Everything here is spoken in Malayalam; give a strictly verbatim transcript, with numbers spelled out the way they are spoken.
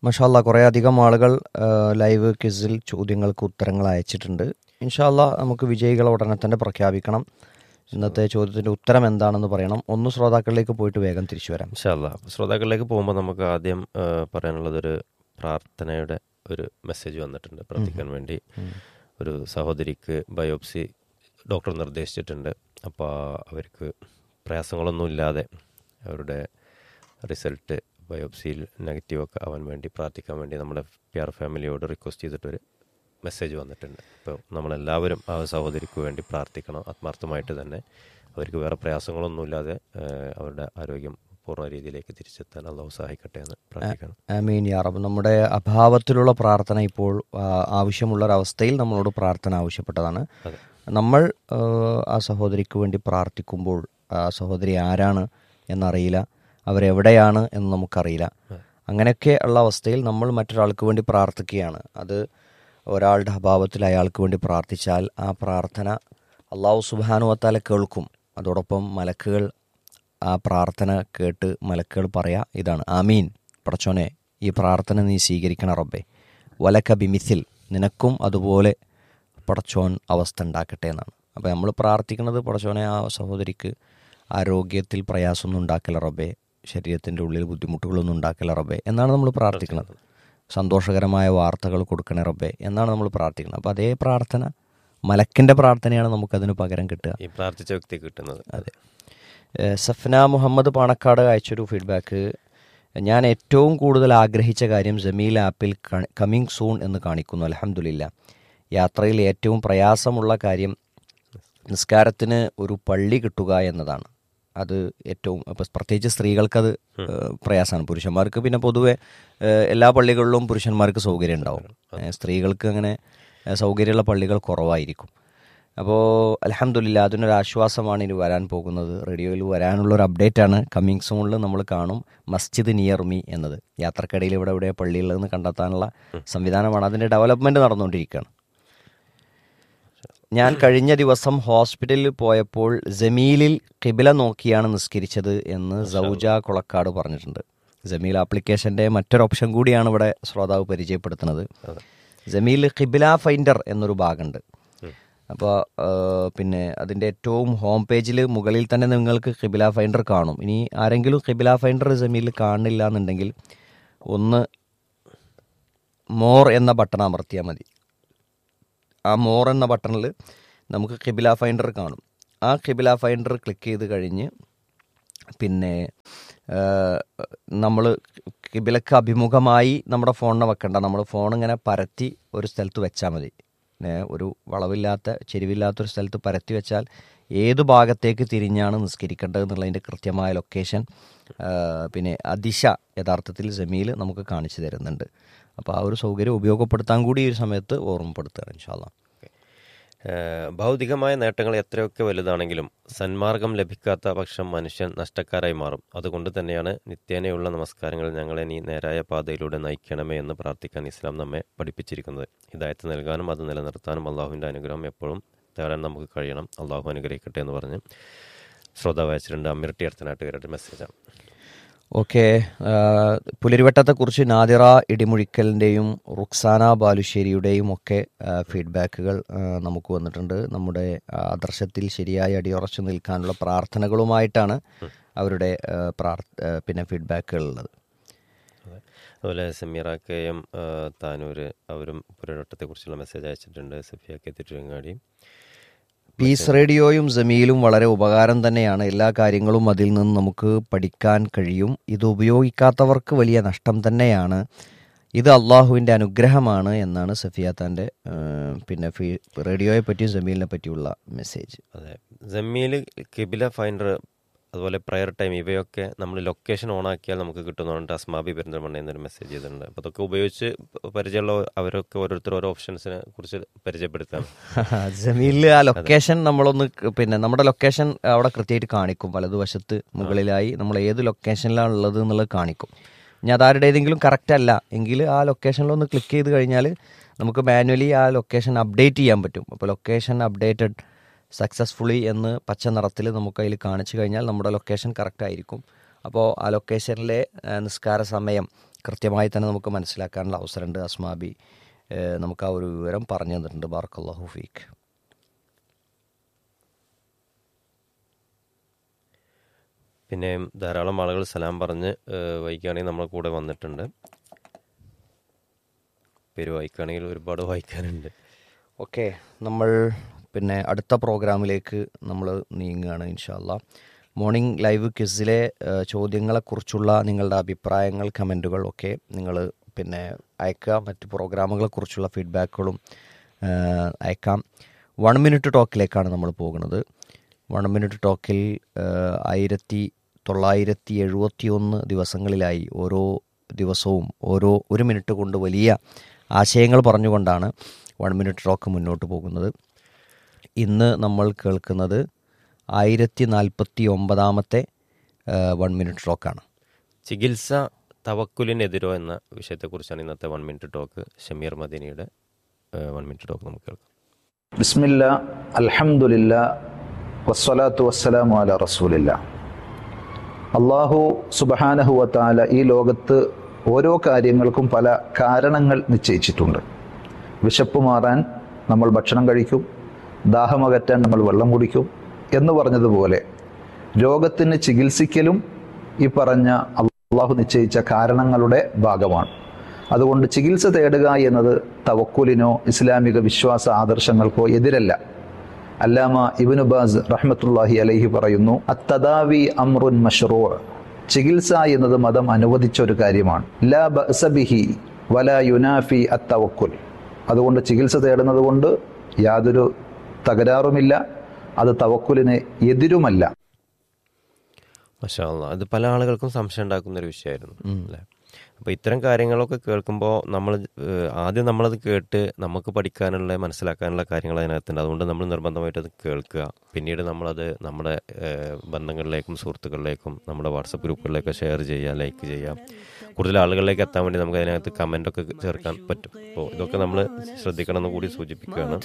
മാഷാ അല്ലാ, കുറേ അധികം ആളുകൾ ആ, ലൈവ് ക്വിസിൽ ചോദ്യങ്ങൾക്ക് ഉത്തരങ്ങൾ അയച്ചിട്ടുണ്ട്. ഇൻഷാ അല്ലാ നമുക്ക് വിജയികളെ ഉടനെ തന്നെ പ്രഖ്യാപിക്കണം. ഇന്നത്തെ ചോദ്യത്തിൻ്റെ ഉത്തരം എന്താണെന്ന് പറയണം. ഒന്ന് ശ്രോതാക്കളിലേക്ക് പോയിട്ട് വേഗം തിരിച്ചു വരാം. ഇൻഷാ അല്ലാ. ശ്രോതാക്കളിലേക്ക് പോകുമ്പോൾ നമുക്ക് ആദ്യം ആ, പറയാനുള്ളതൊരു പ്രാർത്ഥനയുടെ ഒരു മെസ്സേജ് വന്നിട്ടുണ്ട്. പ്രാർത്ഥിക്കാൻ വേണ്ടി ഒരു സഹോദരിക്ക് ബയോപ്സി ഡോക്ടർ നിർദ്ദേശിച്ചിട്ടുണ്ട്. അപ്പോൾ അവർക്ക് പ്രയാസങ്ങളൊന്നുമില്ലാതെ അവരുടെ റിസൾട്ട് ബയോപ്സിയിൽ നെഗറ്റീവൊക്കെ ആവാൻ വേണ്ടി പ്രാർത്ഥിക്കാൻ വേണ്ടി നമ്മുടെ പി ആർ ഫാമിലിയോട് റിക്വസ്റ്റ് ചെയ്തിട്ടൊരു മെസ്സേജ് വന്നിട്ടുണ്ട്. അപ്പോൾ നമ്മളെല്ലാവരും ആ സഹോദരിക്ക് വേണ്ടി പ്രാർത്ഥിക്കണം ആത്മാർത്ഥമായിട്ട് തന്നെ. അവർക്ക് വേറെ പ്രയാസങ്ങളൊന്നുമില്ലാതെ ആ, അവരുടെ ആരോഗ്യം പൂർണ്ണ രീതിയിലേക്ക് തിരിച്ചെത്താൻ അള്ളാഹു സഹായിക്കട്ടെ എന്ന് പ്രാർത്ഥിക്കണം. ആമീൻ യാ റബ്ബ്. നമ്മുടെ അഭാവത്തിലുള്ള പ്രാർത്ഥന ഇപ്പോൾ ആ, ആവശ്യമുള്ളൊരവസ്ഥയിൽ നമ്മളോട് പ്രാർത്ഥന ആവശ്യപ്പെട്ടതാണ്. അതെ. നമ്മൾ ആ, ആ സഹോദരിക്ക് വേണ്ടി പ്രാർത്ഥിക്കുമ്പോൾ ആ സഹോദരി ആരാണ് എന്നറിയില്ല, അവരെവിടെയാണ് എന്ന് നമുക്കറിയില്ല. അങ്ങനെയൊക്കെ ഉള്ള അവസ്ഥയിൽ നമ്മൾ മറ്റൊരാൾക്ക് വേണ്ടി പ്രാർത്ഥിക്കുകയാണ്. അത് ഒരാളുടെ അഭാവത്തിൽ അയാൾക്ക് വേണ്ടി പ്രാർത്ഥിച്ചാൽ ആ പ്രാർത്ഥന അള്ളാഹു സുബ്ഹാനഹു വ തആല കേൾക്കും. അതോടൊപ്പം മലക്കുകൾ ആ പ്രാർത്ഥന കേട്ട് മലക്കുകൾ പറയാ ഇതാണ്: ആമീൻ, പടച്ചോനെ ഈ പ്രാർത്ഥന നീ സ്വീകരിക്കണം റബ്ബേ, വലക ബിമിസിൽ, നിനക്കും അതുപോലെ പടച്ചോൻ അവസ്ഥ ഉണ്ടാക്കട്ടെ എന്നാണ്. അപ്പോൾ നമ്മൾ പ്രാർത്ഥിക്കുന്നത് പടച്ചോനെ ആ സഹോദരിക്ക് ആരോഗ്യത്തിൽ പ്രയാസമൊന്നും ഉണ്ടാക്കില്ല റബ്ബേ, ശരീരത്തിൻ്റെ ഉള്ളിൽ ബുദ്ധിമുട്ടുകളൊന്നും ഉണ്ടാക്കില്ല റബ്ബേ എന്നാണ് നമ്മൾ പ്രാർത്ഥിക്കുന്നത്. സന്തോഷകരമായ വാർത്തകൾ കൊടുക്കണേ റബ്ബേ എന്നാണ് നമ്മൾ പ്രാർത്ഥിക്കുന്നത്. അപ്പോൾ അതേ പ്രാർത്ഥന മലക്കിൻ്റെ പ്രാർത്ഥനയാണ് നമുക്കതിന് പകരം കിട്ടുക. ഈ പ്രാർത്ഥിച്ച വ്യക്തി കിട്ടുന്നത്. അതെ. ഏഹ് സഫ്ന മുഹമ്മദ് പാണക്കാട് അയച്ചൊരു ഫീഡ്ബാക്ക്: ഞാൻ ഏറ്റവും കൂടുതൽ ആഗ്രഹിച്ച കാര്യം ജമീൽ ആപ്പിൽ കമ്മിങ് സൂൺ എന്ന് കാണിക്കുന്നു. അൽഹംദുലില്ലാ. യാത്രയിൽ ഏറ്റവും പ്രയാസമുള്ള കാര്യം നിസ്കാരത്തിന് ഒരു പള്ളി കിട്ടുക എന്നതാണ്. അത് ഏറ്റവും ഇപ്പം പ്രത്യേകിച്ച് സ്ത്രീകൾക്കത് ഏഹ് പ്രയാസമാണ്. പുരുഷന്മാർക്ക് പിന്നെ പൊതുവെ ഏഹ് എല്ലാ പള്ളികളിലും പുരുഷന്മാർക്ക് സൗകര്യം ഉണ്ടാവും. ഏഹ് സ്ത്രീകൾക്ക് അങ്ങനെ ഏഹ് സൗകര്യമുള്ള പള്ളികൾ കുറവായിരിക്കും. അപ്പോൾ അൽഹംദുലില്ലാ അതിനൊരു ആശ്വാസമാണ് ഇനി വരാൻ പോകുന്നത്. റേഡിയോയിൽ വരാനുള്ളൊരു അപ്ഡേറ്റാണ്. കമ്മിങ് സൂണിൽ നമ്മൾ കാണും മസ്ജിദ് നിയർ മീ എന്നത്. യാത്രക്കിടയിൽ ഇവിടെ എവിടെ പള്ളിയുള്ളതെന്ന് കണ്ടെത്താനുള്ള സംവിധാനമാണ്. അതിൻ്റെ ഡെവലപ്മെൻറ്റ് നടന്നുകൊണ്ടിരിക്കുകയാണ്. ഞാൻ കഴിഞ്ഞ ദിവസം ഹോസ്പിറ്റലിൽ പോയപ്പോൾ ജമീലിൽ ഖിബില നോക്കിയാണ് നിസ്കരിച്ചത് എന്ന് സൗജ കൊളക്കാട് പറഞ്ഞിട്ടുണ്ട്. ജമീൽ ആപ്ലിക്കേഷൻ്റെ മറ്റൊരു ഓപ്ഷൻ കൂടിയാണ് ഇവിടെ ശ്രോതാവ് പരിചയപ്പെടുത്തുന്നത്. ജമീൽ ഖിബില ഫൈൻഡർ എന്നൊരു ഭാഗമുണ്ട്. അപ്പോൾ പിന്നെ അതിൻ്റെ ഏറ്റവും ഹോം പേജിൽ മുകളിൽ തന്നെ നിങ്ങൾക്ക് ഖിബില ഫൈൻഡർ കാണും. ഇനി ആരെങ്കിലും ഖിബില ഫൈൻഡർ ജമീലിൽ കാണില്ല എന്നുണ്ടെങ്കിൽ ഒന്ന് മോർ എന്ന ബട്ടൺ അമർത്തിയാൽ മതി. ആ മോർ എന്ന ബട്ടണിൽ നമുക്ക് ഖിബില ഫൈൻഡർ കാണും. ആ ഖിബില ഫൈൻഡർ ക്ലിക്ക് ചെയ്ത് കഴിഞ്ഞ് പിന്നെ നമ്മൾ ഖിബിലക്ക് അഭിമുഖമായി നമ്മുടെ ഫോണിനെ വെക്കണ്ട. നമ്മൾ ഫോൺ ഇങ്ങനെ പരത്തി ഒരു സ്ഥലത്ത് വെച്ചാൽ മതി. ഒരു വളവില്ലാത്ത ചെരിവില്ലാത്തൊരു സ്ഥലത്ത് പരത്തി വെച്ചാൽ ഏതു ഭാഗത്തേക്ക് തിരിഞ്ഞാണ് നിസ്കരിക്കേണ്ടത് എന്നുള്ളതിൻ്റെ കൃത്യമായ ലൊക്കേഷൻ പിന്നെ അതിശ യഥാർത്ഥത്തിൽ ജമീൽ നമുക്ക് കാണിച്ചു തരുന്നുണ്ട്. അപ്പോൾ ആ ഒരു സൗകര്യം ഉപയോഗപ്പെടുത്താൻ കൂടി ഈ ഒരു സമയത്ത് ഓർമ്മപ്പെടുത്തുകയാണ് ഇൻഷാ അല്ലാ. ഭൗതികമായ നേട്ടങ്ങൾ എത്രയൊക്കെ വലുതാണെങ്കിലും സന്മാർഗം ലഭിക്കാത്ത പക്ഷം മനുഷ്യൻ നഷ്ടക്കാരായി മാറും. അതുകൊണ്ട് തന്നെയാണ് നിത്യേനയുള്ള നമസ്കാരങ്ങൾ ഞങ്ങളെ നീ നേരായ പാതയിലൂടെ നയിക്കണമേ എന്ന് പ്രാർത്ഥിക്കാൻ ഇസ്ലാം നമ്മെ പഠിപ്പിച്ചിരിക്കുന്നത്. ഹിദായത്ത് നൽകാനും അത് നിലനിർത്താനും അള്ളാഹുവിൻ്റെ അനുഗ്രഹം എപ്പോഴും തേടാൻ നമുക്ക് കഴിയണം. അള്ളാഹു അനുഗ്രഹിക്കട്ടെ എന്ന് പറഞ്ഞ് ശ്രോതാവ് അയച്ചിട്ടുണ്ട്. അമ്മിരട്ടി അടുത്തനാട്ടുകാരുടെ മെസ്സേജാണ്. ഓക്കെ. പുലരിവട്ടത്തെക്കുറിച്ച് നാദിറ ഇടിമുഴിക്കലിൻ്റെയും റുക്സാന ബാലുശ്ശേരിയുടെയും ഒക്കെ ഫീഡ്ബാക്കുകൾ നമുക്ക് വന്നിട്ടുണ്ട്. നമ്മുടെ ആദർശത്തിൽ ശരിയായി അടിയുറച്ചു നിൽക്കാനുള്ള പ്രാർത്ഥനകളുമായിട്ടാണ് അവരുടെ പിന്നെ ഫീഡ്ബാക്കുകൾ ഉള്ളത്. അതുപോലെ സമീറ കെ എം താനൂർ അവരും പുലരിവട്ടത്തെക്കുറിച്ചുള്ള മെസ്സേജ് അയച്ചിട്ടുണ്ട്. സഫിയ കെ തിരുവങ്ങാടി. പീസ് റേഡിയോയും ജമീലും വളരെ ഉപകാരം തന്നെയാണ്. എല്ലാ കാര്യങ്ങളും അതിൽ നിന്ന് നമുക്ക് പഠിക്കാൻ കഴിയും. ഇത് ഉപയോഗിക്കാത്തവർക്ക് വലിയ നഷ്ടം തന്നെയാണ്. ഇത് അള്ളാഹുവിൻ്റെ അനുഗ്രഹമാണ് എന്നാണ് സഫിയ താൻ്റെ പിന്നെ റേഡിയോയെ പറ്റിയും ജമീലിനെ പറ്റിയുള്ള മെസ്സേജ്. അതെ, ജമീൽ കിബില ഫൈൻഡർ അതുപോലെ പ്രയർ ടൈം ഇവയൊക്കെ നമ്മൾ ലൊക്കേഷൻ ഓൺ ആക്കിയാൽ നമുക്ക് കിട്ടുന്നുണ്ട്. അസ്മാബി പെരിന്തൽമണ്ണ എന്നൊരു മെസ്സേജ് ചെയ്തിട്ടുണ്ട്. അപ്പോൾ അതൊക്കെ ഉപയോഗിച്ച് പരിചയമുള്ള അവരൊക്കെ ഓരോരുത്തർ ഓരോ ഓപ്ഷൻസിനെ കുറിച്ച് പരിചയപ്പെടുത്താം. ജമീലിൽ ആ ലൊക്കേഷൻ നമ്മളൊന്ന് പിന്നെ നമ്മുടെ ലൊക്കേഷൻ അവിടെ കൃത്യമായിട്ട് കാണിക്കും. വലതുവശത്ത് മുകളിലായി നമ്മൾ ഏത് ലൊക്കേഷനിലാണ് ഉള്ളത് എന്നുള്ളത് കാണിക്കും. ഇനി അതാരുടെ ഏതെങ്കിലും കറക്റ്റ് അല്ല എങ്കിൽ ആ ലൊക്കേഷനിലൊന്ന് ക്ലിക്ക് ചെയ്ത് കഴിഞ്ഞാൽ നമുക്ക് മാനുവലി ആ ലൊക്കേഷൻ അപ്ഡേറ്റ് ചെയ്യാൻ പറ്റും. അപ്പോൾ ലൊക്കേഷൻ അപ്ഡേറ്റഡ് സക്സസ്ഫുള്ളി എന്ന് പച്ച നിറത്തിൽ നമുക്ക് അതിൽ കാണിച്ചു കഴിഞ്ഞാൽ നമ്മുടെ ലൊക്കേഷൻ കറക്റ്റ് ആയിരിക്കും. അപ്പോൾ ആ ലൊക്കേഷനിലെ നിസ്കാര സമയം കൃത്യമായി തന്നെ നമുക്ക് മനസ്സിലാക്കാനുള്ള അവസരമുണ്ട്. അസ്മാബി ഏഹ്, നമുക്ക് ആ ഒരു വിവരം പറഞ്ഞു തന്നിട്ടുണ്ട്. ബാറക്കല്ലാഹു ഫീക്ക്. പിന്നെ ധാരാളം ആളുകൾ സലാം പറഞ്ഞ് ഏഹ്, വായിക്കുകയാണെങ്കിൽ നമ്മളെ കൂടെ വന്നിട്ടുണ്ട്. പേര് വായിക്കുകയാണെങ്കിൽ ഒരുപാട് വായിക്കാനുണ്ട്. ഓക്കെ, നമ്മൾ പിന്നെ അടുത്ത പ്രോഗ്രാമിലേക്ക് നമ്മൾ നീങ്ങുകയാണ് ഇൻഷാ അല്ലാ. മോർണിംഗ് ലൈവ് ക്വിസിലെ ഏഹ്, ചോദ്യങ്ങളെക്കുറിച്ചുള്ള നിങ്ങളുടെ അഭിപ്രായങ്ങൾ, കമൻറ്റുകൾ ഒക്കെ നിങ്ങൾ പിന്നെ അയക്കുക. മറ്റ് പ്രോഗ്രാമുകളെക്കുറിച്ചുള്ള ഫീഡ്ബാക്കുകളും ഏഹ്, അയക്കാം. വൺ മിനിറ്റ് ടോക്കിലേക്കാണ് നമ്മൾ പോകുന്നത്. വൺ മിനിറ്റ് ടോക്കിൽ ഏഹ്, ആയിരത്തി തൊള്ളായിരത്തി എഴുപത്തി ഒന്ന് ദിവസങ്ങളിലായി ഓരോ ദിവസവും ഓരോ ഒരു മിനിറ്റ് കൊണ്ട് വലിയ ആശയങ്ങൾ പറഞ്ഞുകൊണ്ടാണ് വൺ മിനിറ്റ് ടോക്ക് മുന്നോട്ട് പോകുന്നത്. ഇന്ന് നമ്മൾ കേൾക്കുന്നത് ആയിരത്തി നാൽപ്പത്തി ഒമ്പതാമത്തെ വൺ മിനിറ്റ് ടോക്കാണ്. ചികിത്സ തവക്കുലിനെതിരോ എന്ന വിഷയത്തെക്കുറിച്ചാണ് ഇന്നത്തെ one minute talk. Shameer മദീനിയുടെ one minute talk നമുക്ക് കേൾക്കാം. ബിസ്മില്ല, അൽഹംദുലില്ല, വസ്സലാത്തു വസ്സലാമു അലാ റസൂലില്ല. അള്ളാഹു സുബ്ഹാനഹു വ തആല ഈ ലോകത്ത് ഓരോ കാര്യങ്ങൾക്കും പല കാരണങ്ങൾ നിശ്ചയിച്ചിട്ടുണ്ട്. വിശപ്പ് മാറാൻ നമ്മൾ ഭക്ഷണം കഴിക്കും, ദാഹമകറ്റാൻ നമ്മൾ വെള്ളം കുടിക്കും എന്ന് പറഞ്ഞതുപോലെ രോഗത്തിന് ചികിത്സിക്കലും ഈ പറഞ്ഞ അള്ളാഹു നിശ്ചയിച്ച കാരണങ്ങളുടെ ഭാഗമാണ്. അതുകൊണ്ട് ചികിത്സ തേടുക എന്നത് തവക്കുലിനോ ഇസ്ലാമിക വിശ്വാസ ആദർശങ്ങൾക്കോ എതിരല്ല. അല്ലാമ ഇബ്നു ബാസ് റഹ്മത്തുള്ളാഹി അലൈഹി പറയുന്നു, അത്തദാവി അംറുൻ മശ്റൂ', ചികിത്സ എന്നത് മതം അനുവദിച്ച ഒരു കാര്യമാണ്. ലാ ബഅസ ബിഹി വലാ യുനാഫി അത്തവക്കുൽ. അതുകൊണ്ട് ചികിത്സ തേടുന്നത് കൊണ്ട് യാതൊരു തകരാറുമില്ല, അത് തവക്കുലിന് എതിരുമല്ല. മാഷാ അല്ലാഹ്. അത് പല ആളുകൾക്കും സംശയം ഉണ്ടാക്കുന്ന ഒരു വിഷയമായിരുന്നു അല്ലേ. അപ്പോൾ ഇത്തരം കാര്യങ്ങളൊക്കെ കേൾക്കുമ്പോൾ നമ്മൾ ഏഹ്, ആദ്യം നമ്മളത് കേട്ട് നമുക്ക് പഠിക്കാനുള്ള മനസ്സിലാക്കാനുള്ള കാര്യങ്ങൾ അതിനകത്തുണ്ട്. അതുകൊണ്ട് നമ്മൾ നിർബന്ധമായിട്ട് അത് കേൾക്കുക. പിന്നീട് നമ്മളത് നമ്മുടെ ഏഹ്, ബന്ധങ്ങളിലേക്കും സുഹൃത്തുക്കളിലേക്കും നമ്മുടെ വാട്സപ്പ് ഗ്രൂപ്പുകളിലേക്ക് ഷെയർ ചെയ്യുക, ലൈക്ക് ചെയ്യുക. കൂടുതൽ ആളുകളിലേക്ക് എത്താൻ വേണ്ടി നമുക്ക് അതിനകത്ത് കമൻ്റൊക്കെ ചേർക്കാൻ പറ്റും. അപ്പോൾ ഇതൊക്കെ നമ്മൾ ശ്രദ്ധിക്കണം എന്ന് കൂടി സൂചിപ്പിക്കുകയാണ്.